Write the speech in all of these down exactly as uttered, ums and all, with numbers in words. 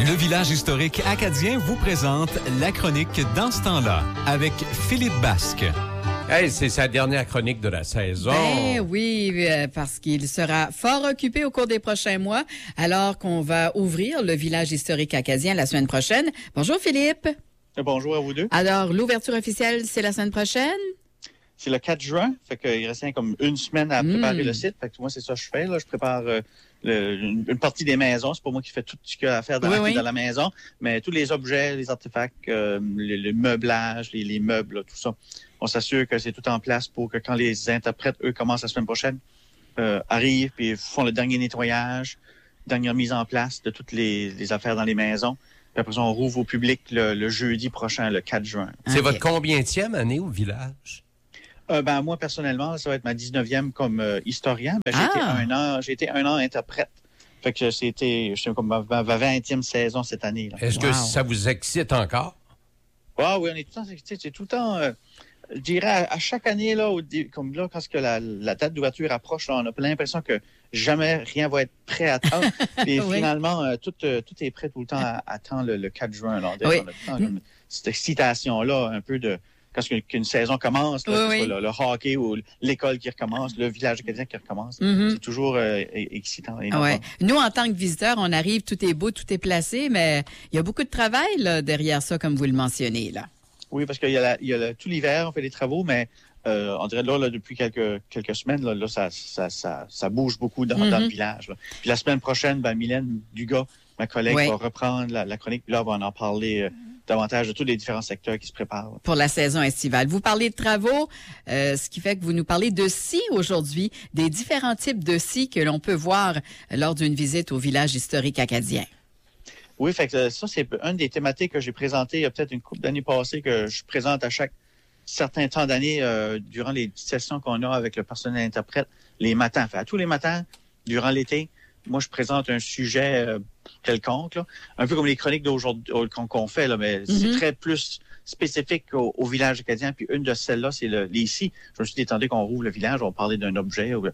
Le village historique acadien vous présente la chronique Dans ce temps-là avec Philippe Basque. Hey, c'est sa dernière chronique de la saison. Ben oui, euh, parce qu'il sera fort occupé au cours des prochains mois, alors qu'on va ouvrir le village historique acadien la semaine prochaine. Bonjour Philippe. Bonjour à vous deux. Alors, l'ouverture officielle, c'est la semaine prochaine? C'est le quatre juin, fait qu'il reste comme une semaine à préparer mm. le site. Fait que moi, c'est ça que je fais. Là. Je prépare euh, le, une, une partie des maisons. C'est pas moi qui fais tout ce qu'il y a à faire dans, oui, la, oui. dans la maison, mais tous les objets, les artefacts, euh, le, le meublage, les, les meubles, là, tout ça. On s'assure que c'est tout en place pour que quand les interprètes, eux, commencent la semaine prochaine, euh, arrivent puis font le dernier nettoyage, dernière mise en place de toutes les, les affaires dans les maisons. Puis après ça, on rouvre au public le, le jeudi prochain, le quatre juin. C'est okay. votre combientième année au village? Euh, ben, moi, personnellement, ça va être ma dix-neuvième comme euh, historien. Ben, j'ai, ah. été un an, j'ai été un an interprète. Fait que c'était, je sais comme ma, ma vingtième saison cette année. Là. Est-ce wow. que ça vous excite encore? Ah oui, on est tout le temps excités. C'est tout le temps, euh, je dirais, à, à chaque année, là, au, comme là, quand que la, la date d'ouverture approche, là, on a l'impression que jamais rien va être prêt à temps. Et oui. finalement, euh, tout, euh, tout est prêt tout le temps à, à temps le, le quatre juin. Là. Oui. On a tout le temps comme cette excitation-là, un peu de... Quand une saison commence, là, oui, oui. Le, le hockey ou l'école qui recommence, le village acadien qui recommence, mm-hmm. c'est toujours euh, excitant. Ouais. Nous, en tant que visiteurs, on arrive, tout est beau, tout est placé, mais il y a beaucoup de travail là, derrière ça, comme vous le mentionnez. Là. Oui, parce qu'il y a, la, il y a la, tout l'hiver, on fait des travaux, mais euh, on dirait là, là depuis quelques, quelques semaines, là, là ça, ça, ça, ça bouge beaucoup dans, mm-hmm. dans le village. Là. Puis la semaine prochaine, ben, Mylène Dugas, ma collègue, ouais. va reprendre la, la chronique, puis là, on va en parler euh, davantage de tous les différents secteurs qui se préparent. Pour la saison estivale. Vous parlez de travaux, euh, ce qui fait que vous nous parlez de scies aujourd'hui, des différents types de scies que l'on peut voir lors d'une visite au village historique acadien. Oui, fait que ça, c'est une des thématiques que j'ai présentées il y a peut-être une couple d'années passées, que je présente à chaque certain temps d'année euh, durant les sessions qu'on a avec le personnel interprète, les matins. Fait, à tous les matins, durant l'été, moi, je présente un sujet euh, quelconque, là, un peu comme les chroniques d'aujourd'hui qu'on, qu'on fait, là, mais mm-hmm. c'est très plus spécifique au, au village acadien. Puis une de celles-là, c'est le, les scies. Je me suis dit, étendu qu'on rouvre le village, on va parler d'un objet. Ou,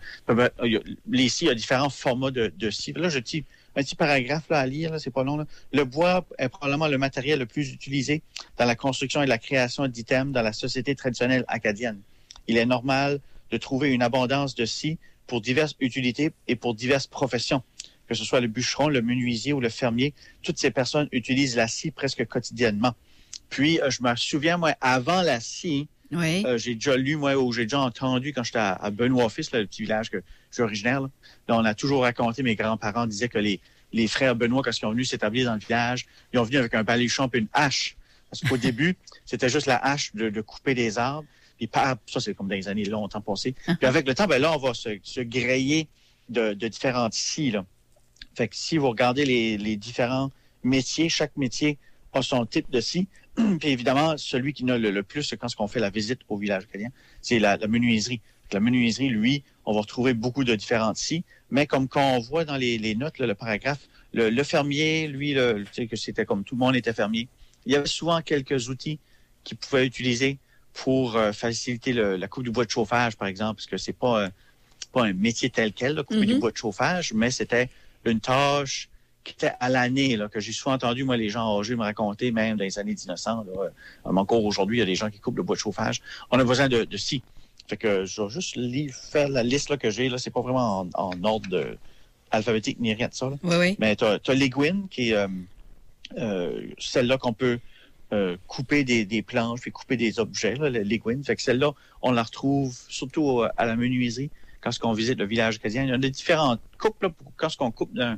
les scies, il y a différents formats de, de scies. Là, je dis un petit paragraphe là, à lire, là, c'est pas long. Là. Le bois est probablement le matériel le plus utilisé dans la construction et la création d'items dans la société traditionnelle acadienne. Il est normal de trouver une abondance de scies pour diverses utilités et pour diverses professions. Que ce soit le bûcheron, le menuisier ou le fermier, toutes ces personnes utilisent la scie presque quotidiennement. Puis, euh, je me souviens, moi, avant la scie, oui. euh, j'ai déjà lu, moi, ou j'ai déjà entendu quand j'étais à, à Benoît-Fils, là, le petit village que je suis originaire, là, là, on a toujours raconté, mes grands-parents disaient que les, les frères Benoît, quand ils sont venus s'établir dans le village, ils ont venu avec un baluchon et une hache. Parce qu'au début, c'était juste la hache de, de couper des arbres. Puis par, ça, c'est comme dans les années longtemps passées. Puis avec le temps, ben là, on va se, se grayer de, de différentes scies, là. Fait que si vous regardez les, les différents métiers, chaque métier a son type de scie. Puis évidemment, celui qui en a le, le plus, c'est quand on fait la visite au village acadien, c'est la, la menuiserie. La menuiserie, lui, on va retrouver beaucoup de différentes scies. Mais comme quand on voit dans les, les notes, là, le paragraphe, le, le fermier, lui, le, tu sais, que c'était comme tout le monde était fermier. Il y avait souvent quelques outils qu'il pouvait utiliser pour euh, faciliter le, la coupe du bois de chauffage, par exemple, parce que c'est pas, euh, pas un métier tel quel, là, couper mm-hmm. du bois de chauffage, mais c'était une tâche qui était à l'année, là, que j'ai souvent entendu, moi, les gens âgés me raconter, même dans les années mille neuf cents. Là, encore aujourd'hui, il y a des gens qui coupent le bois de chauffage. On a besoin de, de scie. Fait que je vais juste lire, faire la liste là, que j'ai. Là, c'est pas vraiment en, en ordre de, alphabétique ni rien de ça. Là. Oui, oui. Mais tu as l'aiguine, qui est euh, euh, celle-là qu'on peut euh, couper des, des planches puis couper des objets, là, l'aiguine. Fait que celle-là, on la retrouve surtout à la menuiserie quand on visite le village acadien. Il y a des différentes coupes là, pour, quand on coupe d'un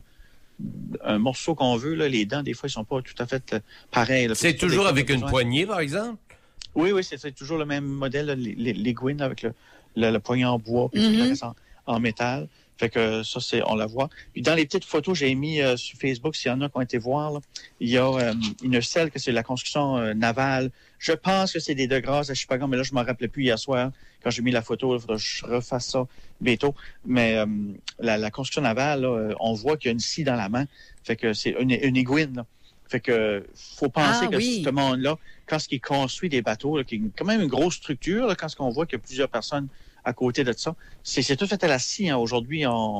un morceau qu'on veut, là, les dents, des fois, ils sont pas tout à fait euh, pareils. Là, c'est toujours avec une poignée, par exemple? Oui, oui, c'est, c'est toujours le même modèle, là, l'aiguine avec le, le, le poignet en bois puis mm-hmm. le reste en, en métal. Fait que ça, c'est, on la voit. Puis dans les petites photos, j'ai mis euh, sur Facebook, s'il y en a qui ont été voir, là, il y a euh, une celle que c'est la construction euh, navale. Je pense que c'est des De Grâce à Chipagan, mais là, je m'en rappelais plus hier soir quand j'ai mis la photo. Il faudra que je refasse ça bientôt. Mais euh, la, la construction navale, là, on voit qu'il y a une scie dans la main. Fait que c'est une, une aiguine, là. Fait que faut penser ah, que oui. ce monde-là, quand il construit des bateaux, là, qui est quand même une grosse structure, là, quand on voit qu'il y a plusieurs personnes à côté de ça, c'est, c'est tout fait à la scie. Hein. Aujourd'hui, on,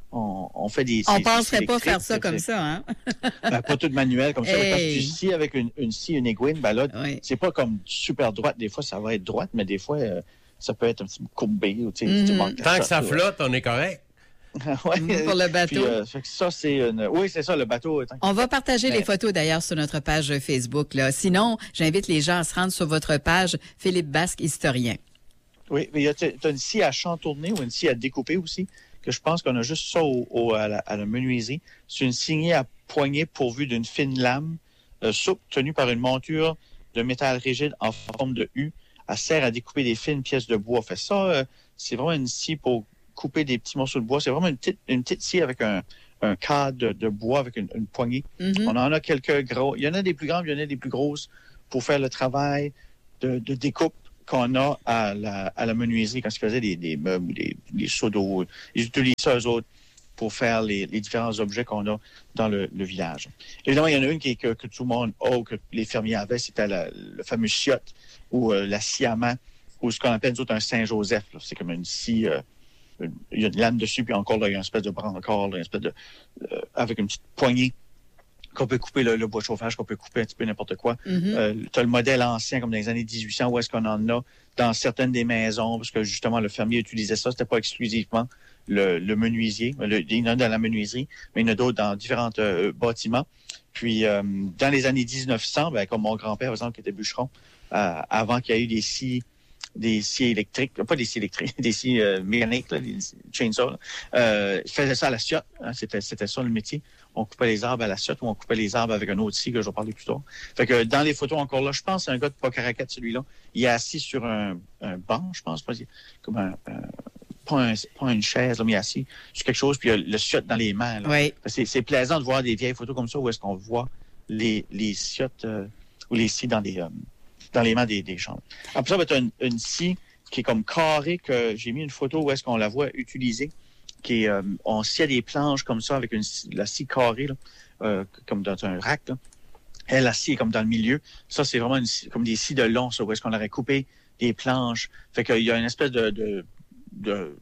on, on fait des... On des penserait pas électriques, faire ça comme c'est- ça, hein? Ben, pas tout manuel comme ça. Mais quand Hey. tu scies avec une, une scie, une aiguine, ben là, Oui. c'est pas comme super droite. Des fois, ça va être droite, mais des fois, euh, ça peut être un petit peu courbé. Ou, tu sais, Mhm. tu manques la Tant que shot, ça là. flotte, on est correct. Ouais. Mhm, pour le bateau. Puis, euh, fait que ça, c'est une... Oui, c'est ça, le bateau. tant que- On va partager Ben- les photos d'ailleurs sur notre page Facebook. Là. Sinon, j'invite les gens à se rendre sur votre page Philippe Basque, historien. Oui, mais tu as une scie à chantourner ou une scie à découper aussi, que je pense qu'on a juste ça au, au- à, la, à la menuiserie. C'est une scie à poignée pourvue d'une fine lame euh, souple tenue par une monture de métal rigide en forme de U. Elle sert à découper des fines pièces de bois. Fait ça, euh, c'est vraiment une scie pour couper des petits morceaux de bois. C'est vraiment une petite, une petite scie avec un, un cadre de, de bois avec une, une poignée. Mhm. On en a quelques gros. Il y en a des plus grandes, il y en a des plus grosses pour faire le travail de, de découpe qu'on a à la, à la menuiserie quand ils faisaient des, des meubles ou des, des seaux d'eau. Ils utilisent ça, eux autres, pour faire les, les différents objets qu'on a dans le, le village. Évidemment, il y en a une qui, que, que tout le monde a, ou que les fermiers avaient, c'était la- le fameux ciotte ou euh, la scie à main, ou ce qu'on appelle, nous autres, un Saint-Joseph. là. C'est comme une scie... euh, une- il y a une lame dessus, puis encore, là, il y a une espèce de brancard, là, une espèce de... euh, avec une petite poignée qu'on peut couper le, le bois de chauffage, qu'on peut couper un petit peu n'importe quoi. Mhm. Euh, tu as le modèle ancien, comme dans les années dix-huit cents, où est-ce qu'on en a dans certaines des maisons, parce que justement, le fermier utilisait ça. C'était pas exclusivement le, le menuisier. Le, il y en a dans la menuiserie, mais il y en a d'autres dans différents euh, bâtiments. Puis, euh, dans les années dix-neuf cents, ben, comme mon grand-père, par exemple, qui était bûcheron, euh, avant qu'il y ait eu des scies des scies électriques, pas des scies électriques, des scies euh, mécaniques, là, des chainsaws, là. Euh, il faisait ça à la ciotte, hein, c'était, c'était ça le métier. On coupait les arbres à la ciotte ou on coupait les arbres avec un autre scie que je vais parler plus tard. Fait que dans les photos encore là, je pense que c'est un gars de Pocaracat, celui-là. Il est assis sur un, un banc, je pense, pas, comme un, un pas, un, pas une chaise, là, mais il est assis sur quelque chose, puis il a le ciotte dans les mains. Là. Oui. C'est, c'est plaisant de voir des vieilles photos comme ça où est-ce qu'on voit les, les ciottes euh, ou les scies dans les... Euh, dans les mains des, des chambres. Après ça, ben, tu as une, une scie qui est comme carrée, que j'ai mis une photo où est-ce qu'on la voit utilisée, qui est, euh, on scie des planches comme ça avec une, la scie carrée, là, euh, comme dans un rack. Là. Elle, la scie est comme dans le milieu. Ça, c'est vraiment une, comme des scies de long, ça, où est-ce qu'on aurait coupé des planches. Fait qu'il y a une espèce de, de, de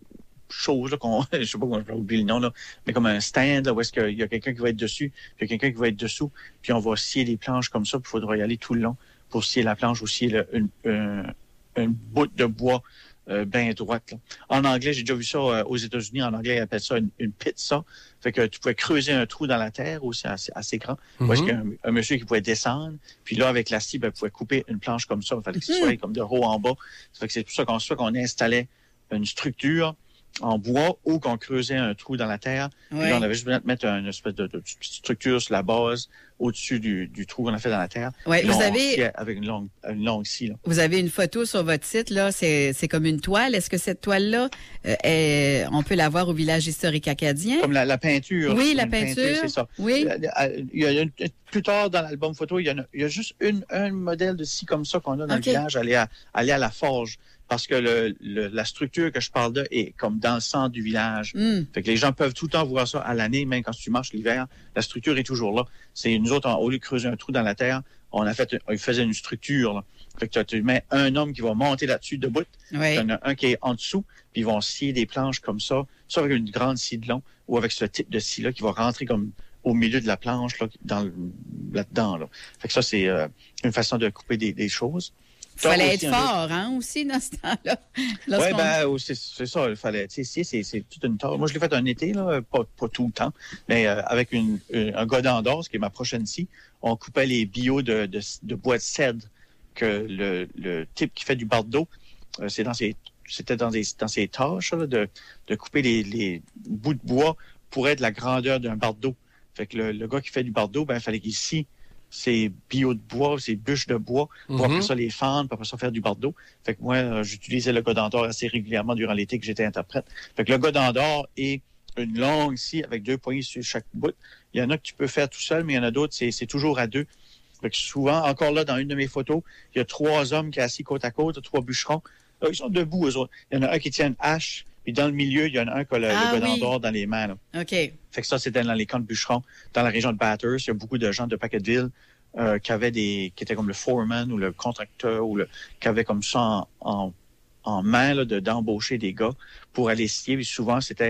chose, là, qu'on, je sais pas comment je vais oublier le nom, là, mais comme un stand, là, où est-ce qu'il y a quelqu'un qui va être dessus, puis il y a quelqu'un qui va être dessous, puis on va scier des planches comme ça, puis il faudra y aller tout le long pour scier la planche ou scier le, une, une, une bout de bois euh, bien droite. Là. En anglais, j'ai déjà vu ça euh, aux États-Unis. En anglais, ils appellent ça une, une pizza. Fait que tu pouvais creuser un trou dans la terre aussi assez, assez grand. Mhm. Où est-ce qu'il y a un, un monsieur qui pouvait descendre. Puis là, avec la scie, ben, il pouvait couper une planche comme ça. Il fallait que ce soit comme de haut en bas. Ça fait que c'est pour ça qu'on, soit qu'on installait une structure en bois ou qu'on creusait un trou dans la terre. Puis Oui. là, on avait juste besoin de mettre une espèce de, de petite structure sur la base au-dessus du, du trou qu'on a fait dans la terre. Ouais, Puis là, vous on avez- sciait avec une longue, une longue scie. Là. Vous avez une photo sur votre site, là, c'est, c'est comme une toile. Est-ce que cette toile-là, euh, est- on peut la voir au village historique acadien? Comme la, la peinture. Oui, c'est la une peinture. C'est ça. Oui. Il y a une- plus tard dans l'album photo, il y, en a, il y a juste une, un modèle de scie comme ça qu'on a dans OK. le village, aller à, aller à la forge. Parce que le, le, la structure que je parle de est comme dans le centre du village. Hmm. Fait que les gens peuvent tout le temps voir ça à l'année, même quand tu marches l'hiver. La structure est toujours là. C'est nous autres, au lieu de creuser un trou dans la terre, on a fait, on faisait une structure. Là. Fait que tu mets un homme qui va monter là-dessus debout. Oui. Il y en a un qui est en dessous, puis ils vont scier des planches comme ça, soit avec une grande scie de long ou avec ce type de scie-là qui va rentrer comme au milieu de la planche, là, dans le- là-dedans. Là. Fait que ça, c'est euh, une façon de couper des, des choses. Il fallait aussi être un fort, hein, aussi, dans ce temps-là. Oui, Lorsqu'on- ben, oh, c'est, c'est ça, il fallait, tu sais, scier, c'est, c'est toute une tâche. Moi, je l'ai fait un été, là, pas, pas tout le temps, mais euh, avec une, une- un godin d'or, ce qui est ma prochaine scie, on coupait les billots de, de, de bois de cèdre que le, le type qui fait du bardeau, euh, c'est dans ses, c'était dans, des, dans ses tâches, là, de, de couper les, les bouts de bois pour être la grandeur d'un bardeau. Fait que le, le gars qui fait du bardeau, ben, il fallait qu'il scie ces billots de bois, ces bûches de bois, pour Mhm. après ça les fendre, pour après ça faire du bardeau. Fait que moi, euh, j'utilisais le godin d'or assez régulièrement durant l'été que j'étais interprète. Fait que le godin d'or est une longue scie avec deux poignées sur chaque bout. Il y en a que tu peux faire tout seul, mais il y en a d'autres, c'est, c'est toujours à deux. Fait que souvent, encore là, dans une de mes photos, il y a trois hommes qui sont assis côte à côte, trois bûcherons. Là, ils sont debout, eux autres. Il y en a un qui tient une hache, puis dans le milieu, il y en a un qui a le, Ah, le godin oui. d'or dans les mains. Là. OK. Fait que ça, c'était dans les camps de bûcherons, dans la région de Bathurst. Il y a beaucoup de gens de Packetteville euh, qui avaient des, qui étaient comme le foreman ou le contracteur ou le, qui avaient comme ça en, en, en main là, de, d'embaucher des gars pour aller scier. Puis souvent, c'était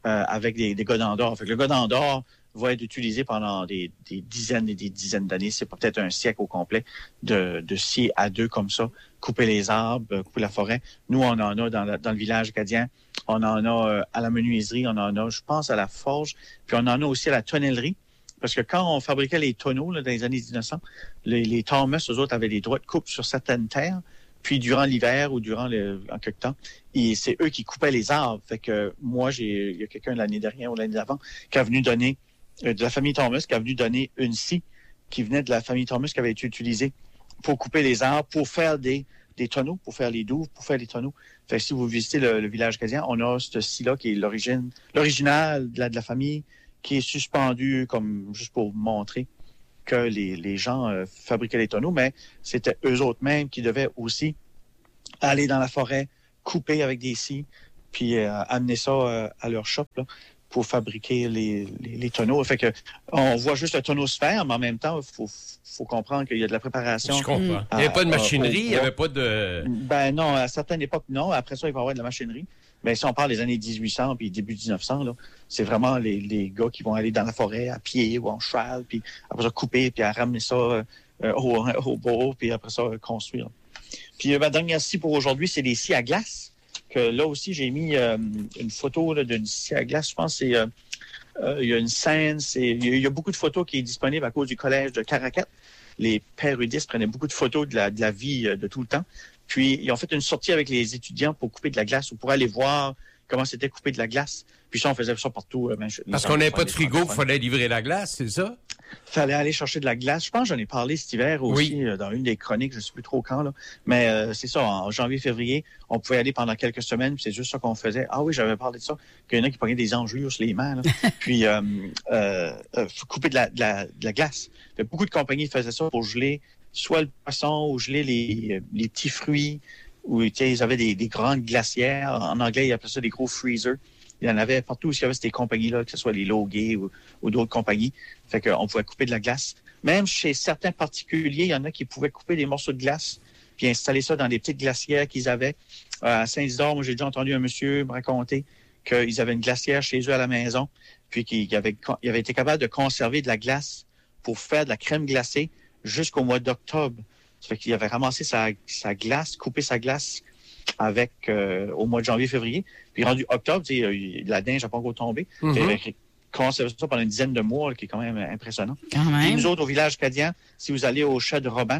euh, avec des, des godans d'or. Fait que le godan d'or va être utilisé pendant des, des dizaines et des dizaines d'années. C'est peut-être un siècle au complet de, de scier à deux comme ça, couper les arbres, couper la forêt. Nous, on en a dans, la, dans le village acadien. On en a euh, à la menuiserie, on en a, je pense, à la forge. Puis on en a aussi à la tonnellerie. Parce que quand on fabriquait les tonneaux là, dans les années dix-neuf cents, les, les Thomas, eux autres, avaient des droits de coupe sur certaines terres. Puis durant l'hiver ou durant le, en quelque temps, et c'est eux qui coupaient les arbres. Fait que moi, j'ai, il y a quelqu'un l'année dernière ou l'année d'avant qui a venu donner de la famille Thomas qui a venu donner une scie qui venait de la famille Thomas qui avait été utilisée pour couper les arbres, pour faire des, des tonneaux, pour faire les douves, pour faire les tonneaux. Fait que si vous visitez le, le village acadien, on a cette scie-là qui est l'origine, l'original de la, de la famille, qui est suspendue comme juste pour montrer que les, les gens euh, fabriquaient les tonneaux, mais c'était eux autres mêmes qui devaient aussi aller dans la forêt, couper avec des scies, puis euh, amener ça euh, à leur shop, là, pour fabriquer les, les, les tonneaux. Fait que on voit juste le tonneau se faire, mais en même temps, il faut, faut comprendre qu'il y a de la préparation. Je comprends. À, il n'y avait pas de machinerie, il n'y avait pas de... Ben non, à certaines époques, non. Après ça, il va y avoir de la machinerie. Mais si on parle des années dix-huit cents puis début dix-neuf cents, là, c'est vraiment les, les gars qui vont aller dans la forêt à pied ou en cheval, puis après ça, couper, puis à ramener ça euh, au, au bourreau, puis après ça, construire. Puis ma dernière scie pour aujourd'hui, c'est des scies à glace. Que là aussi, j'ai mis euh, une photo là, d'une scie à glace. Je pense que c'est euh, euh, il y a une scène, c'est il y, y a beaucoup de photos qui est disponible à cause du collège de Caracat. Les pères udistes prenaient beaucoup de photos de la, de la vie euh, de tout le temps. Puis ils ont fait une sortie avec les étudiants pour couper de la glace ou pour aller voir comment c'était couper de la glace. Puis ça, on faisait ça partout. Euh, ben, je, Parce qu'on n'avait pas de frigo, il fallait livrer la glace, c'est ça? Fallait aller chercher de la glace. Je pense que j'en ai parlé cet hiver aussi oui. euh, dans une des chroniques, je ne sais plus trop quand. Là. Mais euh, c'est ça, en janvier, février, on pouvait aller pendant quelques semaines, puis c'est juste ça qu'on faisait. Ah oui, j'avais parlé de ça, qu'il y en a qui prenaient des engelures sur les mains. Là. Puis euh, euh, euh, couper de la, de, la, de la glace. Fait, beaucoup de compagnies faisaient ça pour geler soit le poisson ou geler les, les petits fruits. Ou ils avaient des, des grandes glacières. En anglais, ils appelaient ça des gros freezers. Il y en avait partout où il y avait ces compagnies-là, que ce soit les Loguet ou, ou d'autres compagnies. Fait qu'on pouvait couper de la glace. Même chez certains particuliers, il y en a qui pouvaient couper des morceaux de glace puis installer ça dans des petites glacières qu'ils avaient. Euh, à Saint-Isidore, moi, j'ai déjà entendu un monsieur me raconter qu'ils avaient une glacière chez eux à la maison, puis qu'ils avaient, ils avaient été capables de conserver de la glace pour faire de la crème glacée jusqu'au mois d'octobre. Ça fait qu'il avait ramassé sa, sa glace, coupé sa glace avec euh, au mois de janvier, février. Puis rendu octobre, tu sais, la neige n'a pas encore tombé. Mm-hmm. Il avait conservé ça pendant une dizaine de mois, là, qui est quand même impressionnant. Quand même. Puis nous autres, au village acadien, si vous allez au Chat de Robin,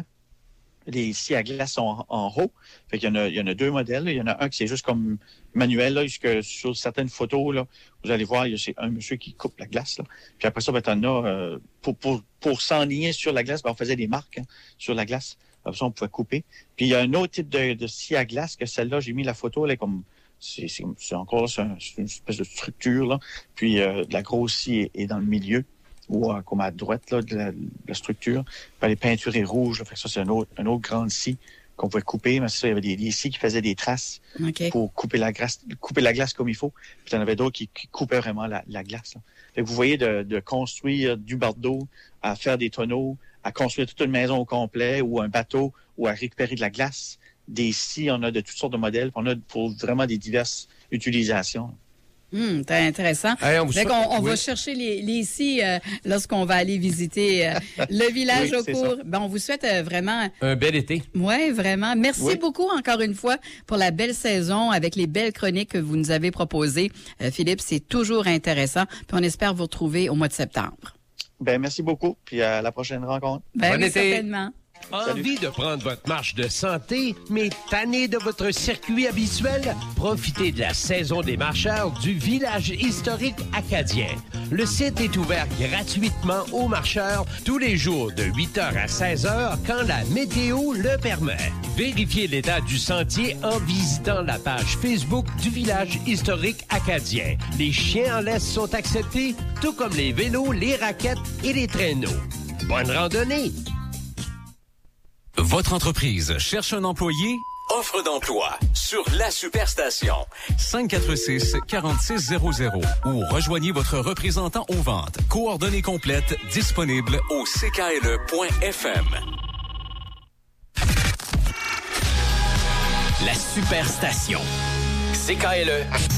les scies à glace sont en, en haut. Fait qu'il y en a, il y en a deux modèles. Là. Il y en a un qui c'est juste comme manuel, là, puisque sur certaines photos, là, vous allez voir, il y a c'est un monsieur qui coupe la glace. Là. Puis après ça, ben, t'en as, euh, pour, pour, pour s'enligner sur la glace, ben, on faisait des marques hein, sur la glace. Après ça, on pouvait couper. Puis il y a un autre type de, de scie à glace que celle-là, j'ai mis la photo, elle est comme, c'est, c'est, c'est encore, c'est, un, c'est une espèce de structure, là. Puis euh, de la grosse scie est, est dans le milieu, ou euh, comme à droite, là, de la, de la structure. Puis les peintures est rouge, là. Fait que ça, c'est un autre, un autre grande scie qu'on pouvait couper. Mais c'est ça, il y avait des, des scies qui faisaient des traces okay. pour couper la glace, couper la glace comme il faut. Puis il y en avait d'autres qui, qui coupaient vraiment la, la glace, là. Fait que vous voyez de, de construire du bardeau à faire des tonneaux, à construire toute une maison au complet ou un bateau ou à récupérer de la glace. Des scies, on a de toutes sortes de modèles. On a pour vraiment des diverses utilisations. Hum, c'est intéressant. Hey, on fait qu'on, on oui. va chercher les, les scies euh, lorsqu'on va aller visiter euh, le village oui, au cours. Ben, on vous souhaite euh, vraiment... Un bel été. Oui, vraiment. Merci oui. beaucoup encore une fois pour la belle saison avec les belles chroniques que vous nous avez proposées. Euh, Philippe, c'est toujours intéressant. Puis on espère vous retrouver au mois de septembre. Ben merci beaucoup. Puis à la prochaine rencontre. Ben, bon oui, été. Certainement. Envie de prendre votre marche de santé, mais tanné de votre circuit habituel? Profitez de la saison des marcheurs du village historique acadien. Le site est ouvert gratuitement aux marcheurs tous les jours de huit heures à seize heures quand la météo le permet. Vérifiez l'état du sentier en visitant la page Facebook du village historique acadien. Les chiens en laisse sont acceptés, tout comme les vélos, les raquettes et les traîneaux. Bonne randonnée! Votre entreprise cherche un employé? Offre d'emploi sur la Superstation. cinq quatre six, quatre six zéro zéro ou rejoignez votre représentant aux ventes. Coordonnées complètes disponibles au c k l e point f m. La Superstation. C K L E